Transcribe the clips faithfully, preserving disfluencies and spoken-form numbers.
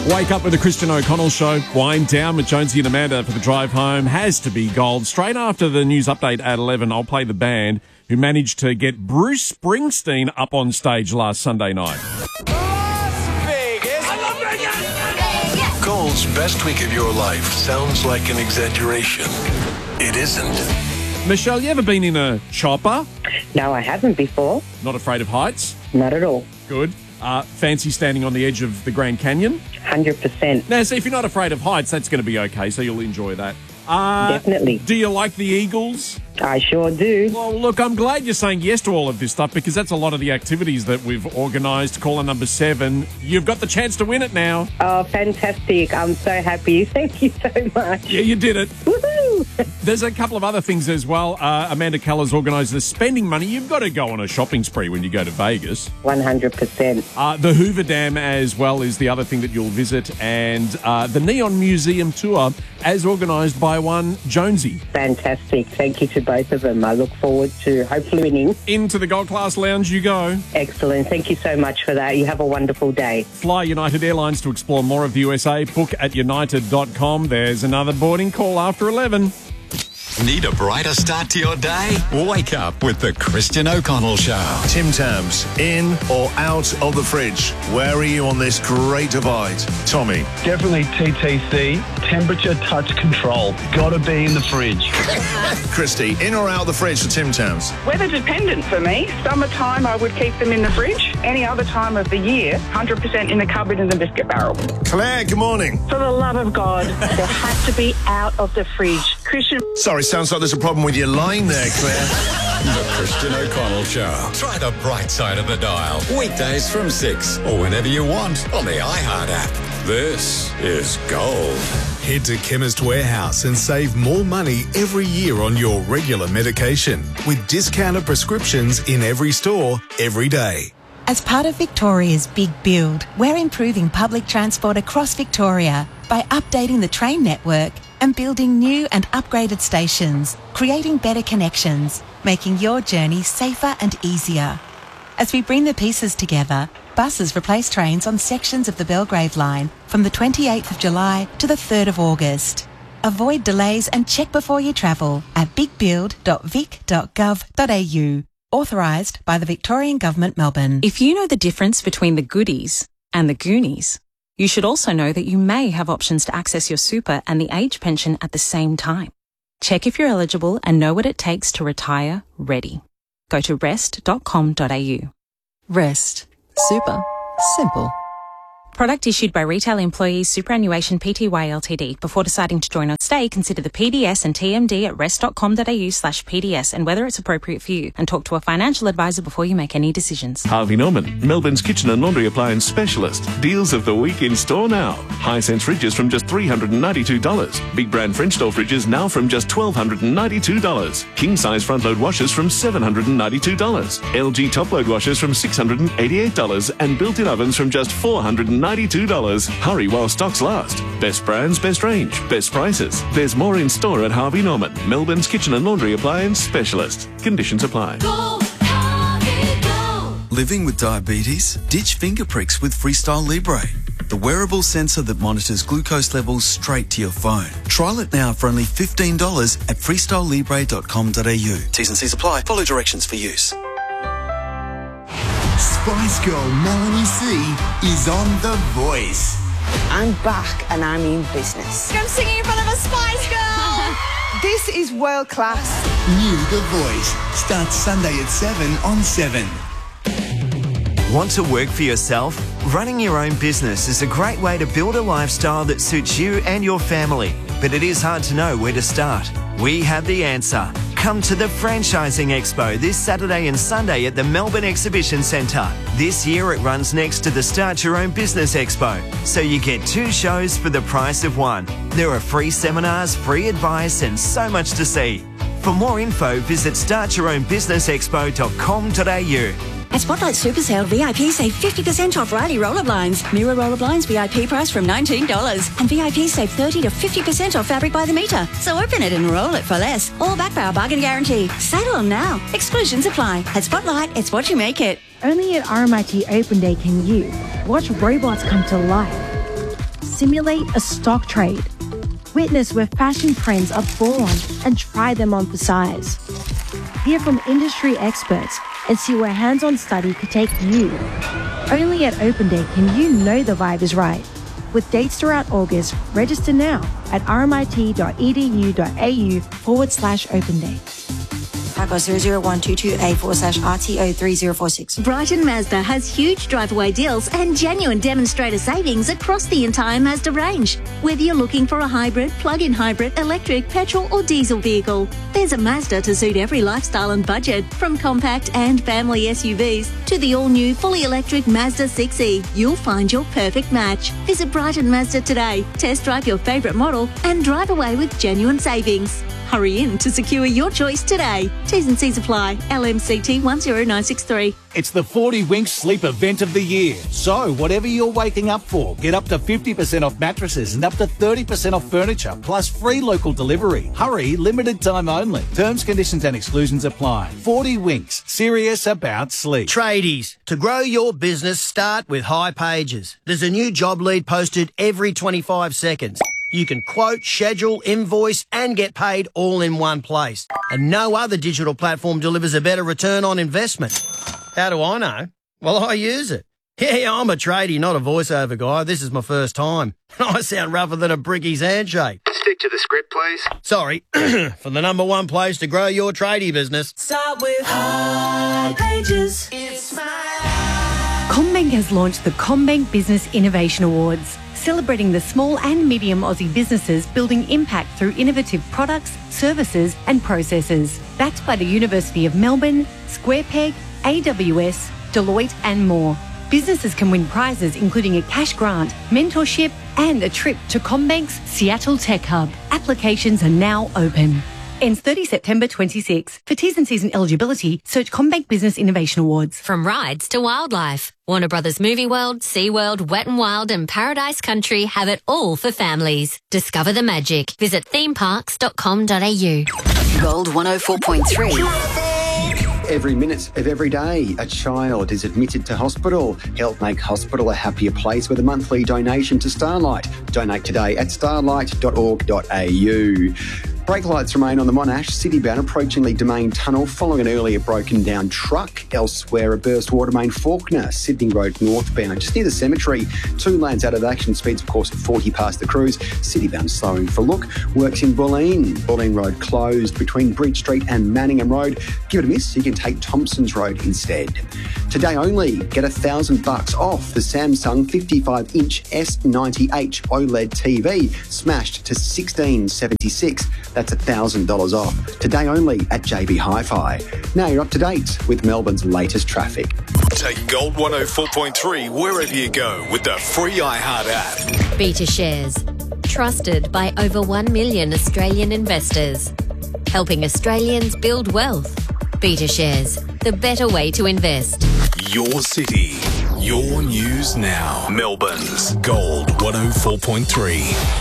Wake up with the Christian O'Connell Show. Wind down with Jonesy and Amanda for the drive home. Has to be gold. Straight after the news update at eleven, I'll play the band who managed to get Bruce Springsteen up on stage last Sunday night. Gold's best week of your life sounds like an exaggeration. It isn't. Michelle, you ever been in a chopper? No, I haven't before. Not afraid of heights? Not at all. Good. Uh, fancy standing on the edge of the Grand Canyon? one hundred percent. Now, see, if you're not afraid of heights, that's going to be okay, so you'll enjoy that. Uh, Definitely. Do you like the Eagles? I sure do. Well, look, I'm glad you're saying yes to all of this stuff because that's a lot of the activities that we've organised. Caller number seven, you've got the chance to win it now. Oh, fantastic. I'm so happy. Thank you so much. Yeah, you did it. Woohoo! There's a couple of other things as well. Uh, Amanda Keller's organised the spending money. You've got to go on a shopping spree when you go to Vegas. one hundred percent. Uh, the Hoover Dam as well is the other thing that you'll visit. And uh, the Neon Museum tour as organised by one Jonesy. Fantastic. Thank you to both of them. I look forward to hopefully winning. Into the Gold Class Lounge you go. Excellent. Thank you so much for that. You have a wonderful day. Fly United Airlines to explore more of the U S A. Book at united dot com. There's another boarding call after eleven. Need a brighter start to your day? Wake up with the Christian O'Connell Show. Tim Tams, in or out of the fridge? Where are you on this great divide? Tommy. Definitely T T C, temperature touch control. Gotta be in the fridge. Christy, in or out of the fridge for Tim Tams? Weather dependent for me. Summertime, I would keep them in the fridge. Any other time of the year, one hundred percent in the cupboard in the biscuit barrel. Claire, good morning. For the love of God, they have to be out of the fridge. Christian... Sorry, sounds like there's a problem with your line there, Claire. The Christian O'Connell Show. Try the bright side of the dial. Weekdays from six or whenever you want on the iHeart app. This is Gold. Head to Chemist Warehouse and save more money every year on your regular medication with discounted prescriptions in every store, every day. As part of Victoria's Big Build, we're improving public transport across Victoria by updating the train network and building new and upgraded stations, creating better connections, making your journey safer and easier. As we bring the pieces together, buses replace trains on sections of the Belgrave line from the twenty-eighth of July to the third of August. Avoid delays and check before you travel at big build dot vic dot gov dot a u. Authorised by the Victorian Government, Melbourne. If you know the difference between the goodies and the Goonies, you should also know that you may have options to access your super and the age pension at the same time. Check if you're eligible and know what it takes to retire ready. Go to rest dot com dot a u. Rest. Super. Simple. Product issued by Retail Employees Superannuation Pty Ltd. Before deciding to join or stay, consider the P D S and T M D at rest dot com dot a u slash P D S and whether it's appropriate for you. And talk to a financial advisor before you make any decisions. Harvey Norman, Melbourne's kitchen and laundry appliance specialist. Deals of the week in store now. Hisense fridges from just three hundred ninety-two dollars. Big brand French door fridges now from just one thousand two hundred ninety-two dollars. King size front load washers from seven hundred ninety-two dollars. L G top load washers from six hundred eighty-eight dollars. And built-in ovens from just four hundred ninety-two dollars. Hurry while stocks last. Best brands, best range, best prices. There's more in store at Harvey Norman, Melbourne's kitchen and laundry appliance specialist. Conditions apply. Go, Harvey, go. Living with diabetes? Ditch finger pricks with Freestyle Libre, the wearable sensor that monitors glucose levels straight to your phone. Trial it now for only fifteen dollars at freestyle libre dot com dot a u. T's and C's apply. Follow directions for use. Spice Girl Melanie C is on The Voice. I'm back and I mean business. I'm singing in front of a Spice Girl. This is world class. New The Voice starts Sunday at seven on seven. Want to work for yourself? Running your own business is a great way to build a lifestyle that suits you and your family, but it is hard to know where to start. We have the answer. Come to the Franchising Expo this Saturday and Sunday at the Melbourne Exhibition Centre. This year it runs next to the Start Your Own Business Expo, so you get two shows for the price of one. There are free seminars, free advice and so much to see. For more info, visit start your own business expo dot com dot a u. At Spotlight Super Sale, V I P save fifty percent off Riley roller blinds. Mirror roller blinds V I P price from nineteen dollars. And V I P save thirty to fifty percent off fabric by the metre. So open it and roll it for less. All backed by our bargain guarantee. Sale on now. Exclusions apply. At Spotlight, it's what you make it. Only at R M I T Open Day can you watch robots come to life. Simulate a stock trade. Witness where fashion trends are born and try them on for size. Hear from industry experts and see where hands-on study could take you. Only at Open Day can you know the vibe is right. With dates throughout August, register now at rmit.edu.au forward slash Open Day. Taco zero zero one two two A forward slash R T O three zero four six. Brighton Mazda has huge drive-away deals and genuine demonstrator savings across the entire Mazda range. Whether you're looking for a hybrid, plug-in hybrid, electric, petrol or diesel vehicle, there's a Mazda to suit every lifestyle and budget. From compact and family S U Vs to the all-new fully electric Mazda six E, you'll find your perfect match. Visit Brighton Mazda today, test drive your favourite model and drive away with genuine savings. Hurry in to secure your choice today. T's and C's apply. L M C T one zero nine six three. It's the forty Winks Sleep Event of the year. So, whatever you're waking up for, get up to fifty percent off mattresses and up to thirty percent off furniture, plus free local delivery. Hurry, limited time only. Terms, conditions and exclusions apply. forty Winks, serious about sleep. Tradies, to grow your business, start with High Pages. There's a new job lead posted every twenty-five seconds. You can quote, schedule, invoice and get paid all in one place. And no other digital platform delivers a better return on investment. How do I know? Well, I use it. Yeah, I'm a tradie, not a voiceover guy. This is my first time. I sound rougher than a brickie's handshake. Stick to the script, please. Sorry. For the number one place to grow your tradie business. Start with High Pages. It's my... CommBank has launched the CommBank Business Innovation Awards, celebrating the small and medium Aussie businesses building impact through innovative products, services and processes. Backed by the University of Melbourne, Square Peg, A W S, Deloitte and more. Businesses can win prizes including a cash grant, mentorship and a trip to CommBank's Seattle Tech Hub. Applications are now open. Ends thirtieth September twenty-six. For T's and C's and eligibility, search CommBank Business Innovation Awards. From rides to wildlife, Warner Brothers Movie World, SeaWorld, Wet n Wild and Paradise Country have it all for families. Discover the magic. Visit theme parks dot com dot a u. Gold one oh four point three. Every minute of every day, a child is admitted to hospital. Help make hospital a happier place with a monthly donation to Starlight. Donate today at starlight dot org dot a u. Brake lights remain on the Monash City-bound approaching the Domain Tunnel following an earlier broken-down truck. Elsewhere, a burst water main Faulkner, Sydney Road northbound, just near the cemetery. Two lanes out of action, speeds of course at forty past the cruise. City-bound slowing for look. Works in Bulleen. Bulleen Road closed between Bridge Street and Manningham Road. Give it a miss, you can take Thompson's Road instead. Today only, get a thousand bucks off the Samsung fifty-five inch S ninety H OLED T V, smashed to sixteen seventy-six. That's one thousand dollars off. Today only at J B Hi-Fi. Now you're up to date with Melbourne's latest traffic. Take Gold one oh four point three wherever you go with the free iHeart app. Beta Shares. Trusted by over one million Australian investors. Helping Australians build wealth. Beta Shares. The better way to invest. Your city. Your news now. Melbourne's Gold one oh four point three.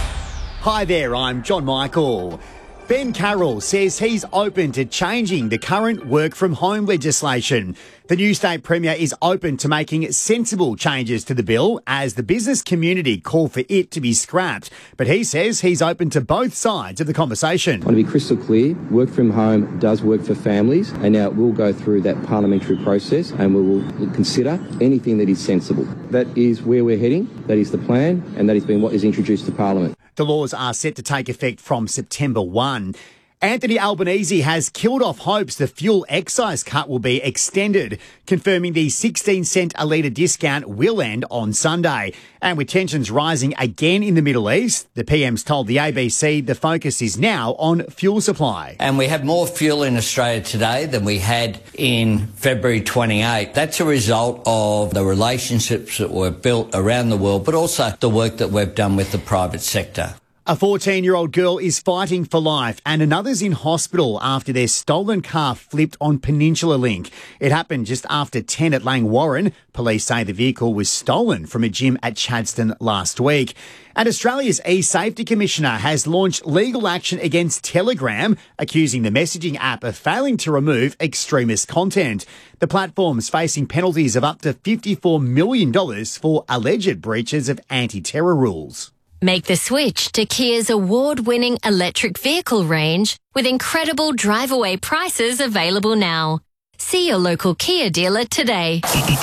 Hi there, I'm John Michael. Ben Carroll says he's open to changing the current work-from-home legislation. The new state premier is open to making sensible changes to the bill as the business community call for it to be scrapped. But he says he's open to both sides of the conversation. I want to be crystal clear, work from home does work for families, and now we'll go through that parliamentary process and we will consider anything that is sensible. That is where we're heading, that is the plan, and that has been what is introduced to Parliament. The laws are set to take effect from September first. Anthony Albanese has killed off hopes the fuel excise cut will be extended, confirming the sixteen cent a litre discount will end on Sunday. And with tensions rising again in the Middle East, the P M's told the A B C the focus is now on fuel supply. And we have more fuel in Australia today than we had in February twenty-eighth. That's a result of the relationships that were built around the world, but also the work that we've done with the private sector. A fourteen-year-old girl is fighting for life and another's in hospital after their stolen car flipped on Peninsula Link. It happened just after ten at Lang Warren. Police say the vehicle was stolen from a gym at Chadstone last week. And Australia's e-Safety Commissioner has launched legal action against Telegram, accusing the messaging app of failing to remove extremist content. The platform's facing penalties of up to fifty-four million dollars for alleged breaches of anti-terror rules. Make the switch to Kia's award-winning electric vehicle range with incredible drive-away prices available now. See your local Kia dealer today.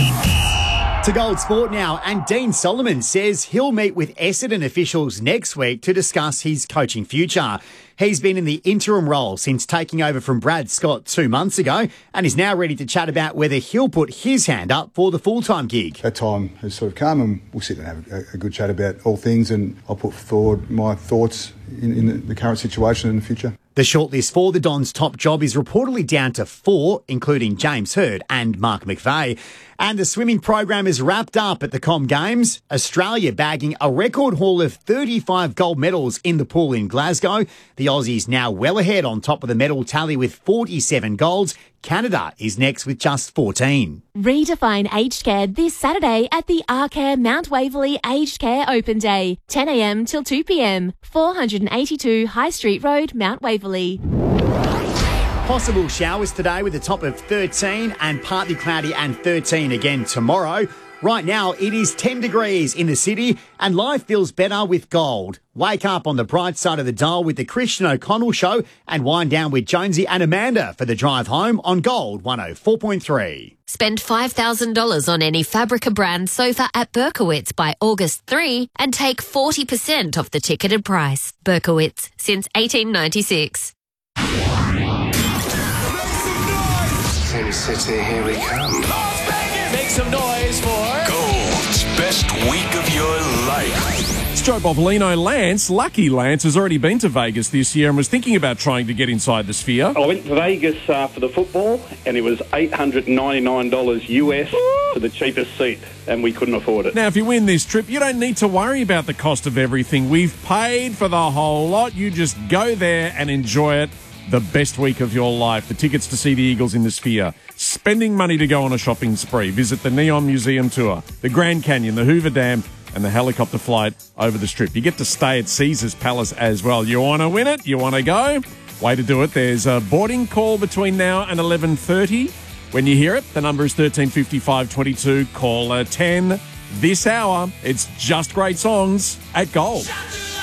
To Gold Sport now, and Dean Solomon says he'll meet with Essendon officials next week to discuss his coaching future. He's been in the interim role since taking over from Brad Scott two months ago and is now ready to chat about whether he'll put his hand up for the full-time gig. That time has sort of come and we'll sit and have a, a good chat about all things, and I'll put forward my thoughts in, in the current situation and the future. The shortlist for the Dons' top job is reportedly down to four, including James Hird and Mark McVeigh. And the swimming program is wrapped up at the Com Games. Australia bagging a record haul of thirty-five gold medals in the pool in Glasgow. The Aussies now well ahead on top of the medal tally with forty-seven golds. Canada is next with just fourteen. Redefine aged care this Saturday at the Arcare Mount Waverley Aged Care Open Day, ten a m till two p m, four eighty-two High Street Road, Mount Waverley. Possible showers today with a top of thirteen and partly cloudy and thirteen again tomorrow. Right now, it is ten degrees in the city and life feels better with Gold. Wake up on the bright side of the dial with the Christian O'Connell Show and wind down with Jonesy and Amanda for the drive home on Gold one oh four point three. Spend five thousand dollars on any Fabrica brand sofa at Berkowitz by August third and take forty percent off the ticketed price. Berkowitz, since eighteen ninety-six. Sin City, here we come. Make some noise for Gold's best week of your life. It's Joe Bopolino. Lance, lucky Lance, has already been to Vegas this year and was thinking about trying to get inside the Sphere. I went to Vegas uh, for the football, and it was eight hundred ninety-nine dollars U S for the cheapest seat, and we couldn't afford it. Now, if you win this trip, you don't need to worry about the cost of everything. We've paid for the whole lot. You just go there and enjoy it. The best week of your life. The tickets to see the Eagles in the Sphere. Spending money to go on a shopping spree. Visit the Neon Museum Tour, the Grand Canyon, the Hoover Dam, and the helicopter flight over the Strip. You get to stay at Caesars Palace as well. You want to win it? You want to go? Way to do it. There's a boarding call between now and eleven thirty. When you hear it, the number is thirteen fifty-five twenty-two. Caller ten this hour. It's just great songs at Gold.